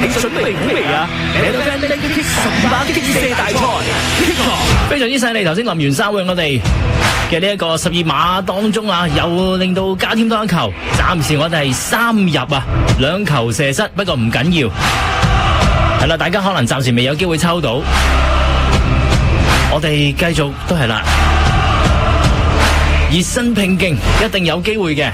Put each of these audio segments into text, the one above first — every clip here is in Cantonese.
你準備好未啊？12擊射大賽非常之犀利，頭先林源沙為我哋嘅呢一個12碼當中啊，又令到加添多一球，暫時我哋係3入啊，2球射失，不過唔緊要。係啦，大家可能暫時未有機會抽到，我哋繼續都係啦，熱身拼勁，一定有機會嘅。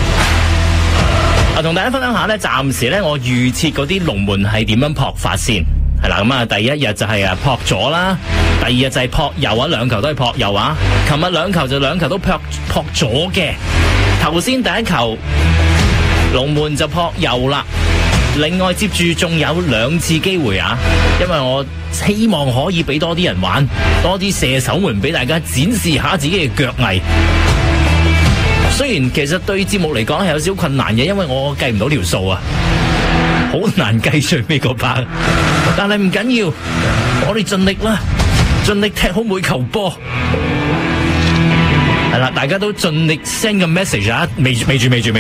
同大家分享下呢，暫時呢，我預設嗰啲龍門係點樣撲法先。係啦，咁啊，第一日就係撲左啦，第二日就係撲右啊，2球都係撲右啊。琴日2球就2球都撲左嘅。頭先第一球龍門就撲右啦，另外接住仲有2次機會啊，因為我希望可以俾多啲人玩，多啲射手們俾大家展示下自己嘅腳藝。雖然其實對節目嚟講係有少少困難嘅，因為我計唔到條數啊，好難計最尾嗰把。但係唔緊要，我哋盡力啦，盡力踢好每球波。係啦，大家都盡力 send 個 message 啊，未住，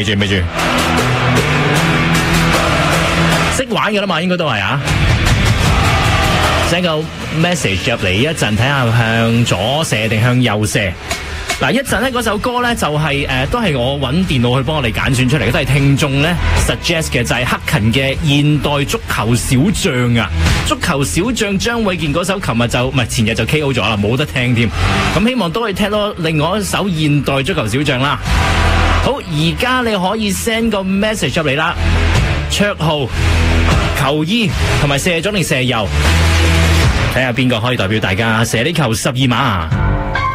識玩㗎啦嘛，應該都係啊。send 個 message 入嚟一陣，睇下向左射定向右射。嗱，一陣咧嗰首歌咧就係都係我揾電腦去幫我哋揀選出嚟嘅，都係聽眾咧 suggest 嘅，就係克勤嘅現代足球小將啊！足球小將張衛健嗰首，琴日就唔係前日就 KO 咗啦，冇得聽添。咁希望都可以聽到另外一首現代足球小將啦。好，而家你可以 send 個 message 入嚟啦，綽號、球衣同埋射左定射右，睇下邊個可以代表大家射呢球12碼。